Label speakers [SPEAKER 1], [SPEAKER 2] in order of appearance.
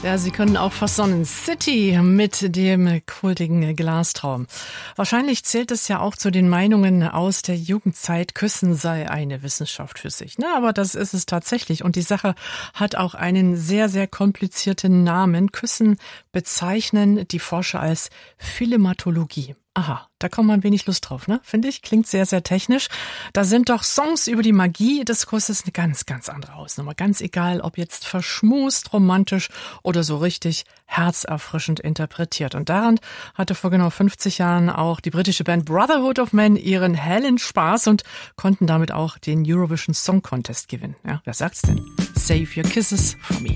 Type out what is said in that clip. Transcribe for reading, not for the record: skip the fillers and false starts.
[SPEAKER 1] Ja, Sie können auch versonnen. City mit dem kultigen Glastraum. Wahrscheinlich zählt es ja auch zu den Meinungen aus der Jugendzeit, Küssen sei eine Wissenschaft für sich. Na, aber das ist es tatsächlich. Und die Sache hat auch einen sehr, sehr komplizierten Namen. Küssen bezeichnen die Forscher als Philematologie. Aha, da kommt man wenig Lust drauf, ne? Finde ich, klingt sehr, sehr technisch. Da sind doch Songs über die Magie des Kusses eine ganz, ganz andere Hausnummer. Ganz egal, ob jetzt verschmust, romantisch oder so richtig herzerfrischend interpretiert. Und daran hatte vor genau 50 Jahren auch die britische Band Brotherhood of Men ihren hellen Spaß und konnten damit auch den Eurovision Song Contest gewinnen. Ja, wer sagt's denn? Save your kisses for me.